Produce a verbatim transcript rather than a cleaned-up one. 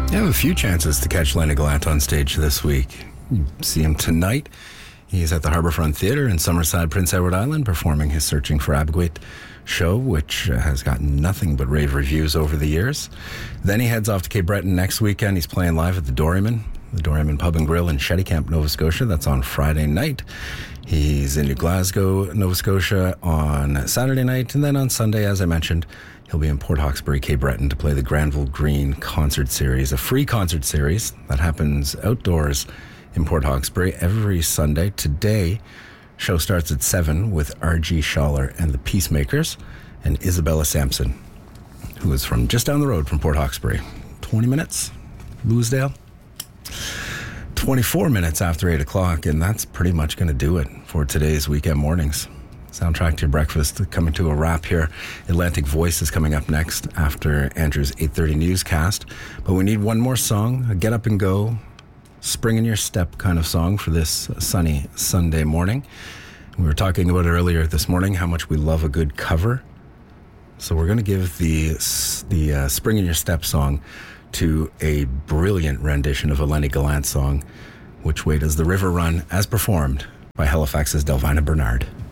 You have a few chances to catch Lenny Gallant on stage this week. You see him tonight. He's at the Harbourfront Theatre in Summerside, Prince Edward Island, performing his Searching for Abgweit show, which has gotten nothing but rave reviews over the years. Then he heads off to Cape Breton next weekend. He's playing live at the Doryman, the Doryman Pub and Grill in Shettycamp, Nova Scotia. That's on Friday night. He's in New Glasgow, Nova Scotia on Saturday night. And then on Sunday, as I mentioned, he'll be in Port Hawkesbury, Cape Breton to play the Granville Green Concert Series, a free concert series that happens outdoors in Port Hawkesbury every Sunday. Today, show starts at seven with R G Schaller and the Peacemakers and Isabella Sampson, who is from just down the road from Port Hawkesbury. twenty minutes, Louisdale. twenty-four minutes after eight o'clock, and that's pretty much going to do it for today's Weekend Mornings. Soundtrack to Your Breakfast coming to a wrap here. Atlantic Voice is coming up next after Andrew's eight thirty newscast. But we need one more song, a get up and go, spring in your step kind of song for this sunny Sunday morning. We were talking about earlier this morning how much we love a good cover. So we're going to give the, the uh, Spring in Your Step song to a brilliant rendition of a Lenny Gallant song, Which Way Does the River Run, as performed by Halifax's Delvina Bernard.